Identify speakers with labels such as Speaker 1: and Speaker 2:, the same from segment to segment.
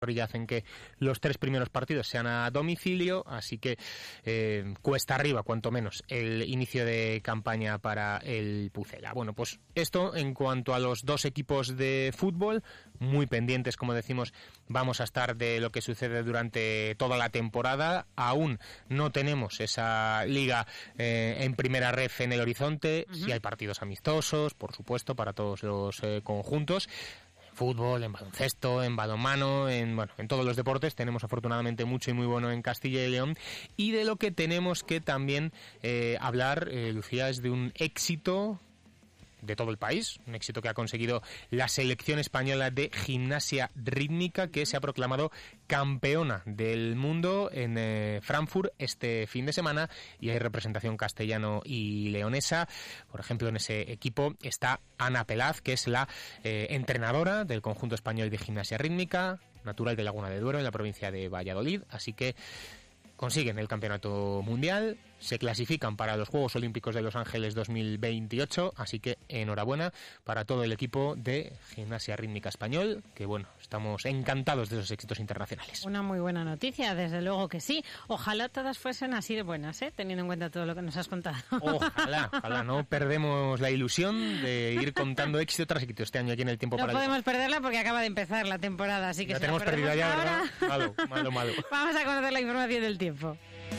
Speaker 1: ya hacen que los 3 primeros partidos sean a domicilio, así que cuesta arriba, cuanto menos, el inicio de campaña para el Pucela. Bueno, pues esto en cuanto a los 2 equipos de fútbol, muy pendientes, como decimos, vamos a estar de lo que sucede durante toda la temporada. Aún no tenemos esa liga en primera ref en el horizonte. Sí hay partidos amistosos, por supuesto, para todos los conjuntos. Fútbol, en baloncesto, en balonmano, en todos los deportes tenemos afortunadamente mucho y muy bueno en Castilla y León. Y de lo que tenemos que también hablar, Lucía, es de un éxito de todo el país, un éxito que ha conseguido la selección española de gimnasia rítmica, que se ha proclamado campeona del mundo en Frankfurt este fin de semana, y hay representación castellano y leonesa. Por ejemplo, en ese equipo está Ana Pelaz, que es la entrenadora del conjunto español de gimnasia rítmica, natural de Laguna de Duero, en la provincia de Valladolid, así que consiguen el campeonato mundial, se clasifican para los Juegos Olímpicos de Los Ángeles 2028, así que enhorabuena para todo el equipo de gimnasia rítmica español, que bueno, estamos encantados de esos éxitos internacionales.
Speaker 2: Una muy buena noticia, desde luego que sí. Ojalá todas fuesen así de buenas, teniendo en cuenta todo lo que nos has contado.
Speaker 1: Ojalá, no perdemos la ilusión de ir contando éxito tras éxito este año aquí en el tiempo.
Speaker 2: No podemos perderla porque acaba de empezar la temporada, así que
Speaker 1: la tenemos perdida ya,
Speaker 2: ahora,
Speaker 1: ¿verdad? Malo.
Speaker 2: Vamos a conocer la información del tiempo.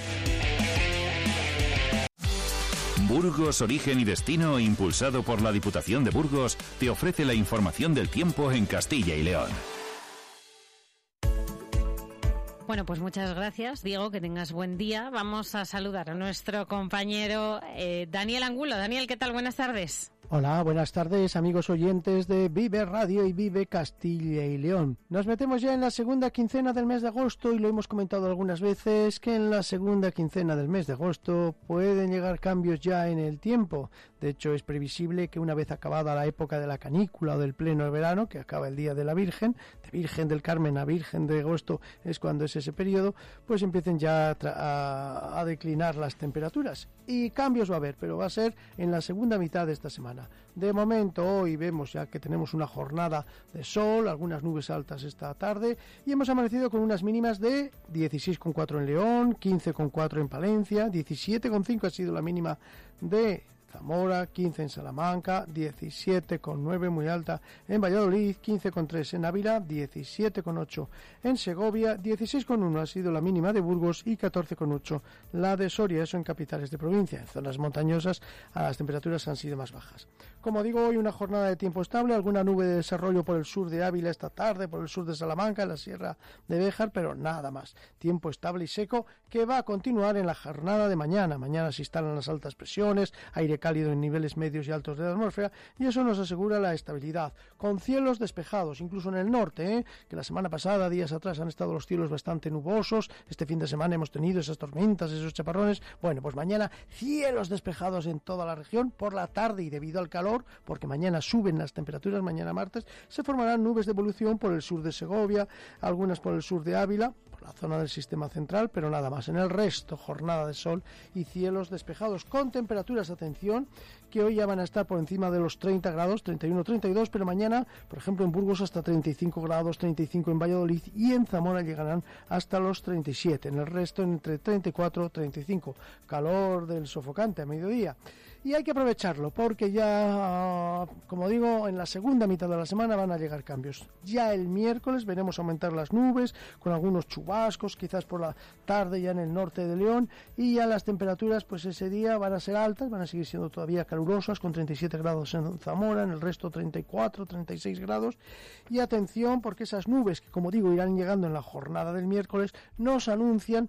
Speaker 3: Burgos, Origen y Destino, impulsado por la Diputación de Burgos, te ofrece la información del tiempo en Castilla y León.
Speaker 2: Bueno, pues muchas gracias, Diego, que tengas buen día. Vamos a saludar a nuestro compañero Daniel Angulo. Daniel, ¿qué tal? Buenas tardes.
Speaker 4: Hola, buenas tardes, amigos oyentes de Vive Radio y Vive Castilla y León. Nos metemos ya en la segunda quincena del mes de agosto y lo hemos comentado algunas veces que en la segunda quincena del mes de agosto pueden llegar cambios ya en el tiempo. De hecho, es previsible que una vez acabada la época de la canícula o del pleno de verano, que acaba el día de la Virgen, de Virgen del Carmen a Virgen de agosto es cuando es ese periodo, pues empiecen ya a declinar las temperaturas. Y cambios va a haber, pero va a ser en la segunda mitad de esta semana. De momento, hoy vemos ya que tenemos una jornada de sol, algunas nubes altas esta tarde, y hemos amanecido con unas mínimas de 16,4 en León, 15,4 en Palencia, 17,5 ha sido la mínima de Zamora, 15 en Salamanca, 17,9 muy alta en Valladolid, 15,3 en Ávila, 17,8 en Segovia, 16,1 ha sido la mínima de Burgos y 14,8 la de Soria, eso en capitales de provincia. En zonas montañosas las temperaturas han sido más bajas. Como digo, hoy una jornada de tiempo estable, alguna nube de desarrollo por el sur de Ávila esta tarde, por el sur de Salamanca, en la sierra de Béjar, pero nada más. Tiempo estable y seco que va a continuar en la jornada de mañana. Mañana se instalan las altas presiones, aire cálido en niveles medios y altos de la atmósfera, y eso nos asegura la estabilidad, con cielos despejados, incluso en el norte, que la semana pasada, días atrás, han estado los cielos bastante nubosos. Este fin de semana hemos tenido esas tormentas, esos chaparrones. Bueno, pues mañana cielos despejados en toda la región por la tarde, y debido al calor, porque mañana suben las temperaturas, mañana martes, se formarán nubes de evolución por el sur de Segovia, algunas por el sur de Ávila, por la zona del sistema central, pero nada más. En el resto, jornada de sol y cielos despejados, con temperaturas, atención, que hoy ya van a estar por encima de los 30 grados, 31, 32, pero mañana, por ejemplo, en Burgos hasta 35 grados, 35 en Valladolid, y en Zamora llegarán hasta los 37. En el resto, entre 34 y 35. Calor del sofocante a mediodía. Y hay que aprovecharlo, porque ya, como digo, en la segunda mitad de la semana van a llegar cambios. Ya el miércoles veremos aumentar las nubes, con algunos chubascos, quizás por la tarde ya en el norte de León, y ya las temperaturas, pues ese día van a ser altas, van a seguir siendo todavía calurosas, con 37 grados en Zamora, en el resto 34, 36 grados. Y atención, porque esas nubes, que como digo, irán llegando en la jornada del miércoles, nos anuncian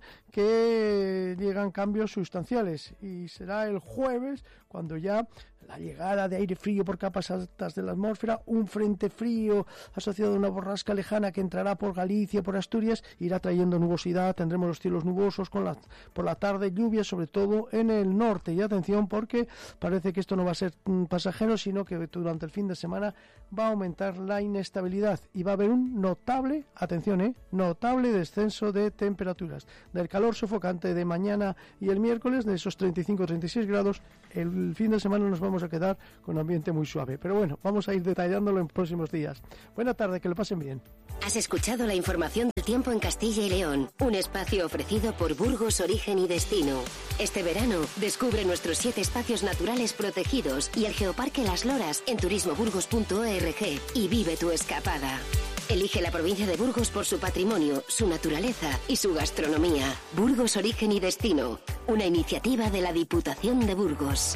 Speaker 4: que llegan cambios sustanciales, y será el jueves cuando ya la llegada de aire frío por capas altas de la atmósfera, un frente frío asociado a una borrasca lejana que entrará por Galicia, por Asturias, irá trayendo nubosidad. Tendremos los cielos nubosos, por la tarde lluvia, sobre todo en el norte. Y atención, porque parece que esto no va a ser pasajero, sino que durante el fin de semana va a aumentar la inestabilidad y va a haber un notable, atención, notable descenso de temperaturas. Del calor sofocante de mañana y el miércoles, de esos 35-36 grados, el fin de semana nos vamos vamos a quedar con ambiente muy suave. Pero bueno, vamos a ir detallándolo en próximos días. Buena tarde, que lo pasen bien.
Speaker 5: Has escuchado la información del tiempo en Castilla y León, un espacio ofrecido por Burgos Origen y Destino. Este verano, descubre nuestros 7 espacios naturales protegidos y el Geoparque Las Loras en turismoburgos.org y vive tu escapada. Elige la provincia de Burgos por su patrimonio, su naturaleza y su gastronomía. Burgos Origen y Destino, una iniciativa de la Diputación de Burgos.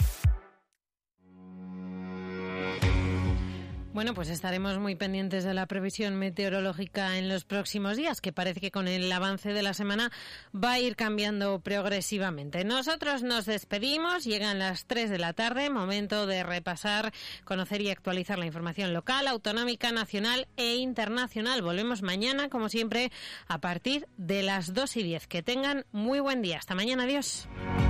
Speaker 2: Bueno, pues estaremos muy pendientes de la previsión meteorológica en los próximos días, que parece que con el avance de la semana va a ir cambiando progresivamente. Nosotros nos despedimos, llegan las 3 de la tarde, momento de repasar, conocer y actualizar la información local, autonómica, nacional e internacional. Volvemos mañana, como siempre, a partir de las 2:10. Que tengan muy buen día. Hasta mañana, adiós.